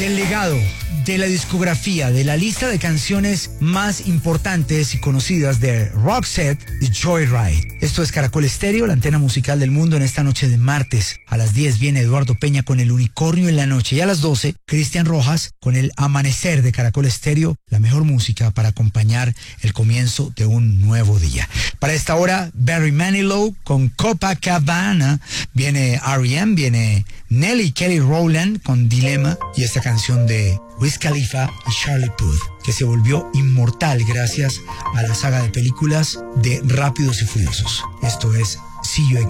del legado, de la discografía, de la lista de canciones más importantes y conocidas de Roxette y Joyride. Esto es Caracol Estéreo, la antena musical del mundo. En esta noche de martes a las 10 viene Eduardo Peña con El Unicornio en la noche, y a las 12 Cristian Rojas con El Amanecer de Caracol Estéreo, la mejor música para acompañar el comienzo de un nuevo día. Para esta hora, Barry Manilow con Copacabana, viene R.E.M., viene Nelly Kelly Rowland con Dilema, y esta canción de Wiz Khalifa y Charlie Puth, que se volvió inmortal gracias a la saga de películas de Rápidos y Furiosos. Esto es See You Again.